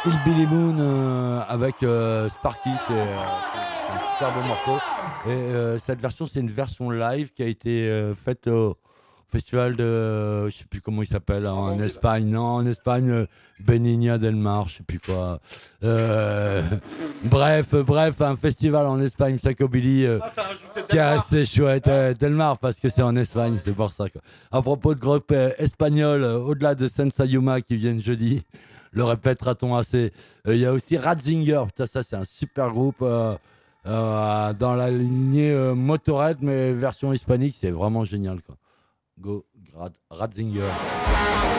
Hillbilly Moon avec Sparky, c'est un super beau morceau. Et cette version, c'est une version live qui a été faite au festival de, je sais plus comment il s'appelle, en Espagne. Non, en Espagne, Benigna del Mar, je sais plus quoi. Euh, bref, un festival en Espagne, Psychobilly, qui est assez chouette. Del Mar, parce que c'est en Espagne, c'est pour ça. Quoi. À propos de groupe espagnol, au-delà de Sensa Yuma qui viennent jeudi, le répétera-t-on assez. Il y a aussi Ratzinger, putain, ça c'est un super groupe dans la lignée Motorhead, mais version hispanique, c'est vraiment génial. Quoi. Go, Ratzinger.